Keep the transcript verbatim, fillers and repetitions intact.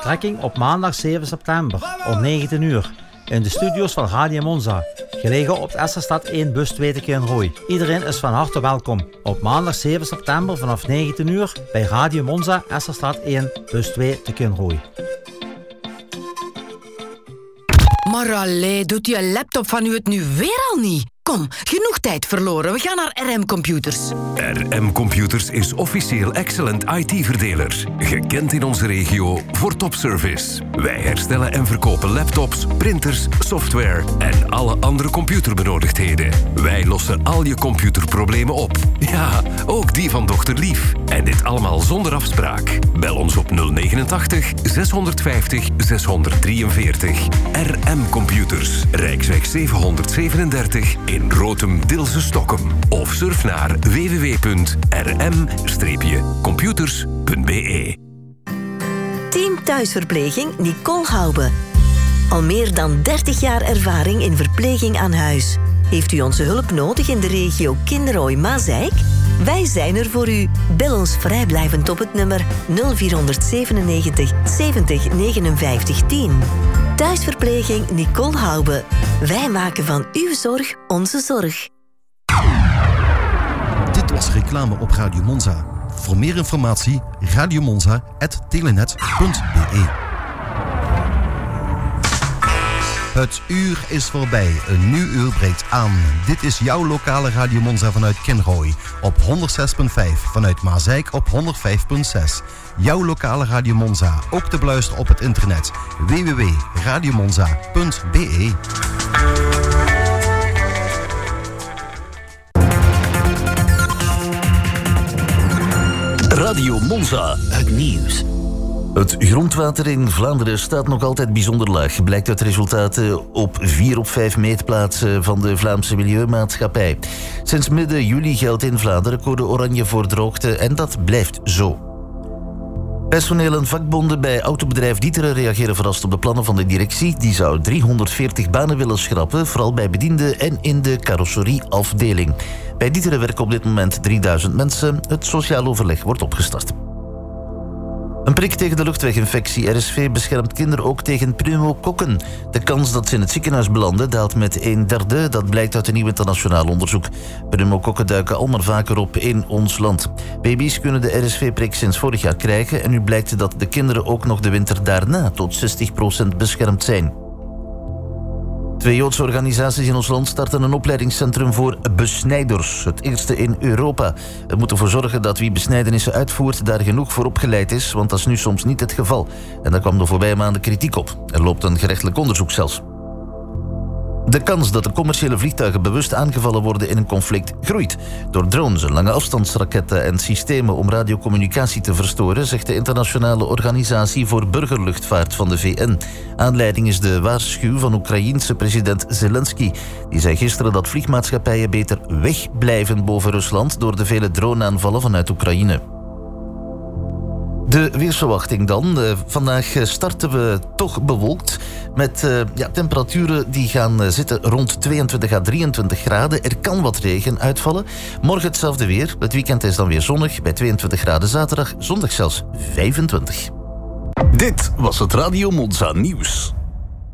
strekking op maandag zeven september om negentien uur in de studio's van Radio Monza, gelegen op de Esserstad één bus twee te Kinrooi. Iedereen is van harte welkom op maandag zeven september vanaf negentien uur bij Radio Monza, Esserstad één bus twee te Kinrooi. Maar allee, doet je laptop van u het nu weer al niet? Kom, genoeg tijd verloren. We gaan naar R M Computers. R M Computers is officieel Excellent I T-verdeler. Gekend in onze regio voor topservice. Wij herstellen en verkopen laptops, printers, software en alle andere computerbenodigdheden. Wij lossen al je computerproblemen op. Ja, ook die van dochter Lief. En dit allemaal zonder afspraak. Bel ons op nul negenentachtig zeshonderdvijftig zeshonderddrieënveertig. R M Computers, Rijksweg zevenhonderdzevenendertig in Rotem, Dilse, Stockholm. Of surf naar w w w punt r m computers punt b e. Team Thuisverpleging Nicole Hoube. Al meer dan dertig jaar ervaring in verpleging aan huis. Heeft u onze hulp nodig in de regio Kinrooi-Mazeik? Wij zijn er voor u. Bel ons vrijblijvend op het nummer nul vierhonderdzevenennegentig zeventig negenenvijftig tien. Thuisverpleging Nicole Hoube. Wij maken van uw zorg onze zorg. Dit was reclame op Radio Monza. Voor meer informatie radiomonza punt telenet punt b e. Het uur is voorbij. Een nieuw uur breekt aan. Dit is jouw lokale Radio Monza vanuit Kinrooi. Op honderdzes komma vijf. Vanuit Mazeik op honderdvijf komma zes. Jouw lokale Radio Monza. Ook te beluisteren op het internet. w w w punt radiomonza punt b e. Radio Monza. Het nieuws. Het grondwater in Vlaanderen staat nog altijd bijzonder laag, blijkt uit resultaten op vier op vijf meetplaatsen van de Vlaamse Milieumaatschappij. Sinds midden juli geldt in Vlaanderen code oranje voor droogte en dat blijft zo. Personeel en vakbonden bij autobedrijf D'Ieteren reageren verrast op de plannen van de directie. Die zou driehonderdveertig banen willen schrappen, vooral bij bedienden en in de carrosserieafdeling. Bij D'Ieteren werken op dit moment drieduizend mensen. Het sociaal overleg wordt opgestart. Een prik tegen de luchtweginfectie. R S V beschermt kinderen ook tegen pneumokokken. De kans dat ze in het ziekenhuis belanden daalt met een derde. Dat blijkt uit een nieuw internationaal onderzoek. Pneumokokken duiken al maar vaker op in ons land. Baby's kunnen de R S V-prik sinds vorig jaar krijgen. En nu blijkt dat de kinderen ook nog de winter daarna tot zestig procent beschermd zijn. Twee Joodse organisaties in ons land starten een opleidingscentrum voor besnijders. Het eerste in Europa. We moeten ervoor zorgen dat wie besnijdenissen uitvoert daar genoeg voor opgeleid is, want dat is nu soms niet het geval. En daar kwam de voorbije maanden kritiek op. Er loopt een gerechtelijk onderzoek zelfs. De kans dat de commerciële vliegtuigen bewust aangevallen worden in een conflict groeit. Door drones, lange afstandsraketten en systemen om radiocommunicatie te verstoren, zegt de Internationale Organisatie voor Burgerluchtvaart van de V N. Aanleiding is de waarschuw van Oekraïense president Zelensky. Die zei gisteren dat vliegmaatschappijen beter wegblijven boven Rusland door de vele droneaanvallen vanuit Oekraïne. De weersverwachting dan. Uh, vandaag starten we toch bewolkt met uh, ja, temperaturen die gaan uh, zitten rond tweeëntwintig à drieëntwintig graden. Er kan wat regen uitvallen. Morgen hetzelfde weer. Het weekend is dan weer zonnig bij tweeëntwintig graden zaterdag. Zondag zelfs vijfentwintig. Dit was het Radio Monza nieuws.